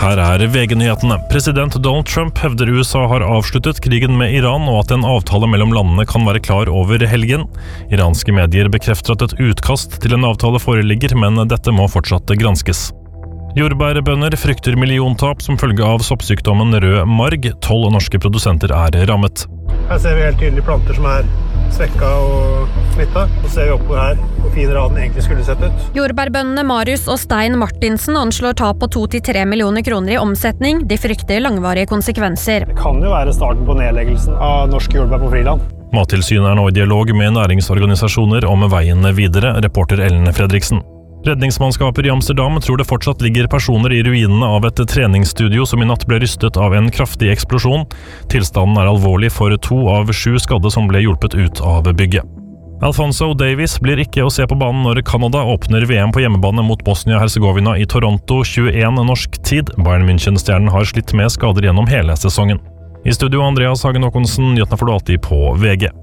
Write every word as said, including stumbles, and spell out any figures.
Her er V G-nyhetene. President Donald Trump hevder U S A har avsluttet krigen med Iran, og at en avtale mellom landene kan være klar over helgen. Iranske medier bekrefter at et utkast til en avtale foreligger, men dette må fortsatt granskes. Jordbærbønder frykter milliontap som følge av soppsykdommen rød marg. Tolv norske produsenter er rammet. Her ser vi helt tydelig planter som er svekka og smittet. Så ser vi oppover her hvor fin raden egentlig skulle sett ut. Jordbærbøndene Marius og Stein Martinsen anslår tap på to til tre millioner kroner i omsetning. De frykter langvarige konsekvenser. Det kan jo være starten på nedleggelsen av norske jordbær på Friland. Mattilsynet er nå i dialog med næringsorganisasjoner om veien videre, reporter Ellen Fredriksen. Redningsmannskaper i Amsterdam tror det fortsatt ligger personer i ruinene av et treningsstudio som i natt ble rystet av en kraftig eksplosjon. Tilstanden er alvorlig for to av sju skadde som ble hjulpet ut av bygget. Alfonso Davies blir ikke å se på banen når Canada åpner V M på hjemmebane mot Bosnia-Herzegovina i Toronto tjueen norsk tid. Bayern München-stjernen har slitt med skader gjennom hele sesongen. I studio Andreas Hagen Håkonsen, nyhetene får du alltid på V G.